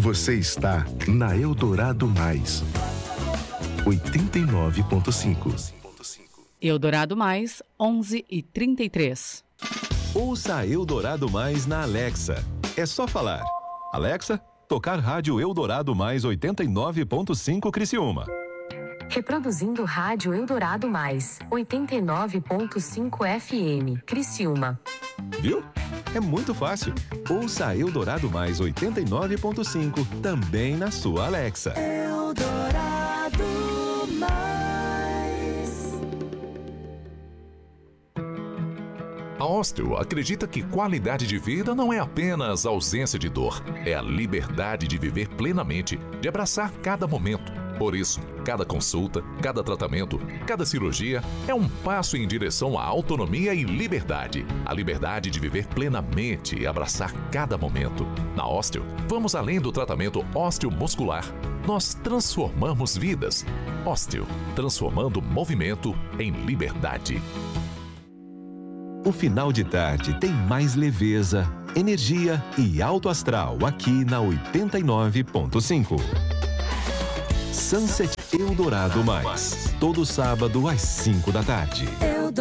Você está na Eldorado Mais 89.5. Eldorado Mais 11h33. Ouça a Eldorado Mais na Alexa. É só falar: Alexa, tocar rádio Eldorado Mais 89.5 Criciúma. Reproduzindo rádio Eldorado Mais 89.5 FM Criciúma. Viu? É muito fácil. Ouça a Eldorado Mais 89.5 também na sua Alexa. Eldorado Mais. A Hostel acredita que qualidade de vida não é apenas ausência de dor, é a liberdade de viver plenamente, de abraçar cada momento. Por isso, cada consulta, cada tratamento, cada cirurgia é um passo em direção à autonomia e liberdade. A liberdade de viver plenamente e abraçar cada momento. Na Hostel, vamos além do tratamento osteomuscular. Nós transformamos vidas. Hostel, transformando movimento em liberdade. O final de tarde tem mais leveza, energia e alto astral aqui na 89.5. Sunset Eldorado Mais, todo sábado às 5 da tarde.